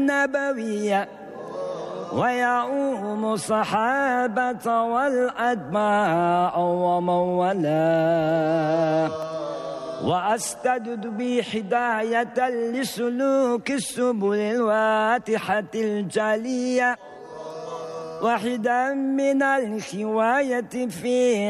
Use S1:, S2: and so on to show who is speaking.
S1: النبوية ويعوم الصحابة والأتباع ومن والاه، وأستجد بي حداية لسلوك السبل الواتحة الجلية، وحدا من الخواية في